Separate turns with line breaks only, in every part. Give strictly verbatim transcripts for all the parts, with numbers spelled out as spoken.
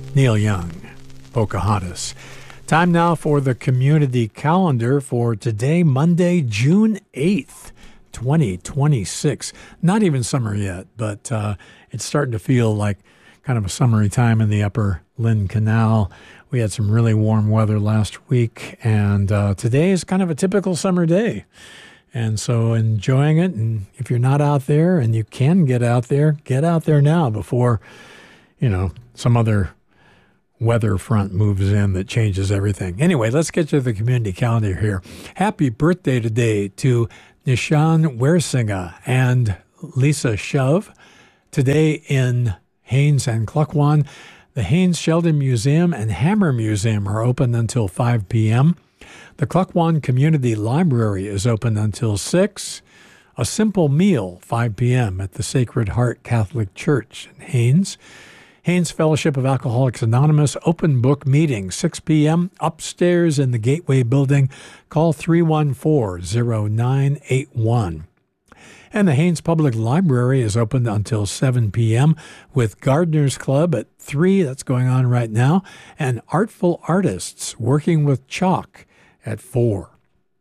Neil Young, Pocahontas. Time now for the community calendar for today, Monday, June eighth, twenty twenty-six. Not even summer yet, but uh, it's starting to feel like kind of a summery time in the upper Lynn Canal. We had some really warm weather last week, and uh, today is kind of a typical summer day. And so enjoying it, and if you're not out there and you can get out there, get out there now before, you know, some other weather front moves in that changes everything. Anyway, let's get to the community calendar here. Happy birthday today to Nishan Wersinga and Lisa Shove. Today in Haines and Cluckwan, the Haines Sheldon Museum and Hammer Museum are open until five p.m. The Cluckwan Community Library is open until six. A Simple Meal, five p.m. at the Sacred Heart Catholic Church in Haines. Haines Fellowship of Alcoholics Anonymous open book meeting, six p.m. upstairs in the Gateway Building. Call three one four, zero nine eight one. And the Haines Public Library is open until seven p.m. with Gardeners Club at three, that's going on right now, and Artful Artists Working with Chalk at four.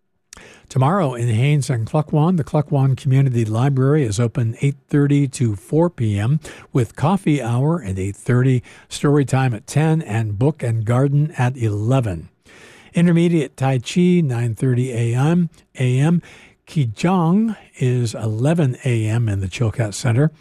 Tomorrow in Haines and Cluckwan, the Cluckwan Community Library is open eight thirty to four p.m. with coffee hour at eight thirty, story time at ten, and book and garden at eleven. Intermediate Tai Chi, nine thirty a.m. a.m. Kijang is eleven a.m. in the Chilkat Center.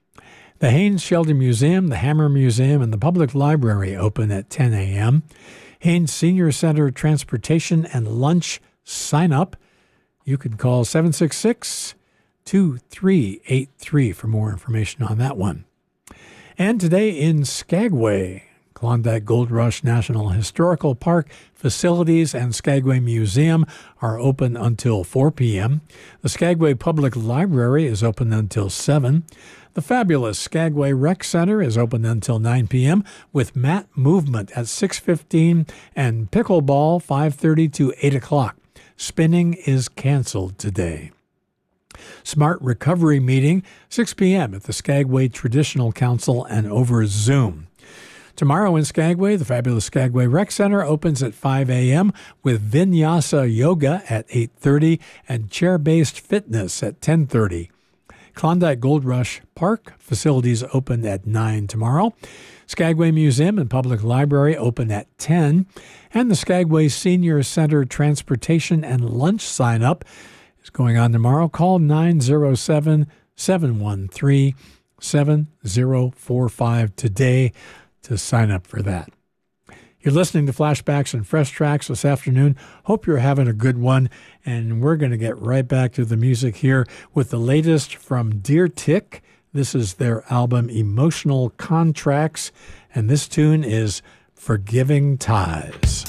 The Haines Sheldon Museum, the Hammer Museum, and the Public Library open at ten a.m. Haines Senior Center Transportation and Lunch sign up. You can call seven six six, two three eight three for more information on that one. And today in Skagway, Klondike Gold Rush National Historical Park facilities and Skagway Museum are open until four p.m. The Skagway Public Library is open until seven. The fabulous Skagway Rec Center is open until nine p.m. with mat movement at six fifteen and pickleball five thirty to eight o'clock. Spinning is canceled today. Smart Recovery Meeting, six p.m. at the Skagway Traditional Council and over Zoom. Tomorrow in Skagway, the fabulous Skagway Rec Center opens at five a.m. with Vinyasa Yoga at eight thirty and chair-based fitness at ten thirty. Klondike Gold Rush Park facilities open at nine tomorrow. Skagway Museum and Public Library open at ten. And the Skagway Senior Center Transportation and Lunch sign-up is going on tomorrow. Call nine zero seven, seven one three, seven zero four five today to sign up for that. You're listening to Flashbacks and Fresh Tracks this afternoon. Hope you're having a good one, and we're going to get right back to the music here with the latest from Dear Tick. This is their album Emotional Contracts, and this tune is Forgiving Ties.